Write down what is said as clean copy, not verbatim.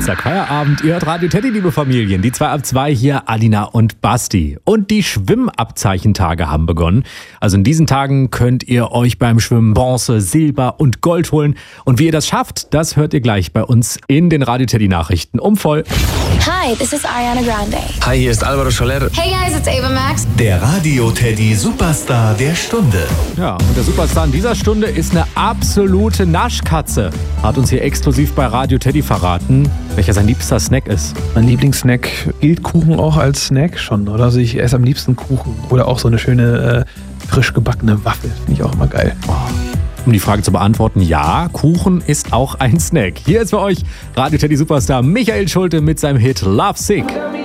Dienstag Feierabend. Ihr hört Radio Teddy, liebe Familien. Die 2 ab 2 hier, Alina und Basti. Und die Schwimmabzeichentage haben begonnen. Also in diesen Tagen könnt ihr euch beim Schwimmen Bronze, Silber und Gold holen. Und wie ihr das schafft, das hört ihr gleich bei uns in den Radio Teddy Nachrichten um voll. Hi, this is Ariana Grande. Hi, hier ist Alvaro Soler. Hey guys, it's Ava Max. Der Radio Teddy Superstar der Stunde. Ja, und der Superstar in dieser Stunde ist eine absolute Naschkatze. Hat uns hier exklusiv bei Radio Teddy verraten, welcher sein liebster Snack ist. Mein Lieblingssnack, gilt Kuchen auch als Snack schon, oder? Also ich esse am liebsten Kuchen oder auch so eine schöne frisch gebackene Waffel. Finde ich auch immer geil. Um die Frage zu beantworten, ja, Kuchen ist auch ein Snack. Hier ist für euch Radio Teddy Superstar Michael Schulte mit seinem Hit Love Sick.